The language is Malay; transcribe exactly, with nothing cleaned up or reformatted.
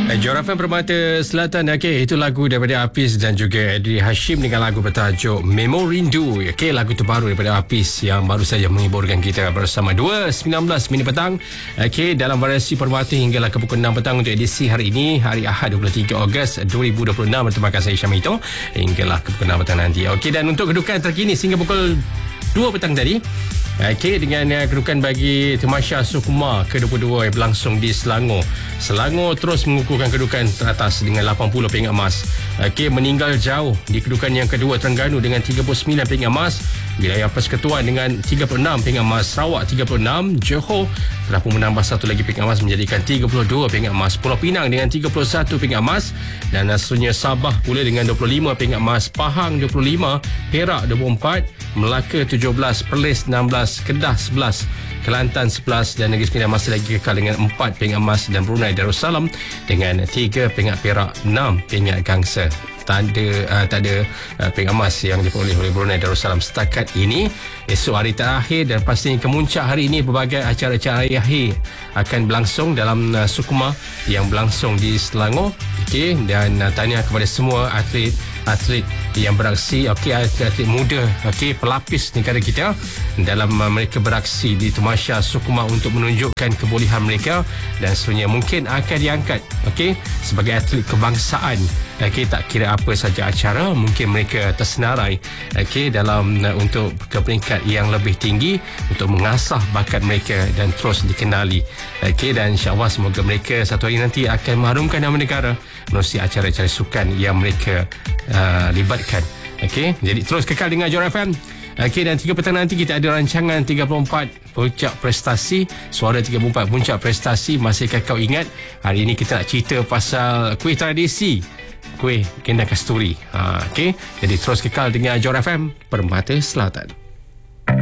Johor F M Permata Selatan. Okey, itu lagu daripada Apis dan juga Adri Hashim dengan lagu bertajuk Memo Rindu. Okey, lagu terbaru daripada Apis yang baru saja menghiburkan kita bersama dua sembilan belas minit petang. Okey, dalam variasi Permata hinggalah ke pukul enam petang untuk edisi hari ini, hari Ahad dua puluh tiga Ogos dua ribu dua puluh enam. Terima kasih Syamito hinggalah ke pukul enam petang nanti. Okey, dan untuk kedudukan terkini sehingga pukul dua petang tadi, okey, dengan uh, kedudukan bagi Temasya Sukma ke dua puluh dua yang berlangsung di Selangor. Selangor terus mengukuhkan kedudukan teratas dengan lapan puluh pingat emas. Okey, meninggal jauh di kedudukan yang kedua Terengganu dengan tiga puluh sembilan pingat emas. Wilayah Persekutuan dengan tiga puluh enam pingat emas. Sarawak tiga puluh enam. Johor telah pun menambah satu lagi pingat emas menjadikan tiga puluh dua pingat emas. Pulau Pinang dengan tiga puluh satu pingat emas. Dan seterusnya Sabah pula dengan dua puluh lima pingat emas. Pahang dua puluh lima. Perak dua puluh empat. Melaka tujuh belas. Perlis enam belas. Kedah sebelas. Kelantan sebelas dan Negeri Sembilan masih lagi kekal dengan empat pingat emas, dan Brunei Darussalam dengan tiga pingat perak, enam pingat gangsa. Tak ada, uh, tak ada uh, pingat emas yang diperoleh oleh Brunei Darussalam setakat ini. Esok hari terakhir dan pastinya kemuncak hari ini, berbagai acara-acara hari akhir akan berlangsung dalam uh, Sukma yang berlangsung di Selangor. Okey, dan uh, tahniah kepada semua atlet atlet yang beraksi, okey, atlet muda, okey, pelapis negara kita dalam uh, mereka beraksi di Temasya Sukma untuk menunjukkan kebolehan mereka, dan seterusnya mungkin akan diangkat, okey, sebagai atlet kebangsaan. Okey, tak kira apa saja acara, mungkin mereka tersenarai, okey, dalam uh, untuk ke peringkat yang lebih tinggi untuk mengasah bakat mereka dan terus dikenali. Okey, dan insya-Allah semoga mereka satu hari nanti akan mengharumkan nama negara melalui acara-acara sukan yang mereka uh, libatkan. Okey, jadi terus kekal dengan Johor F M. Okey, dan tiga petang nanti kita ada rancangan tiga puluh empat puncak prestasi, suara tiga puluh empat puncak prestasi. Masihkah kau ingat? Hari ini kita nak cerita pasal kuih tradisi, kuih Gendang Kasturi. Ha, okey, jadi terus kekal dengan Johor F M Permata Selatan.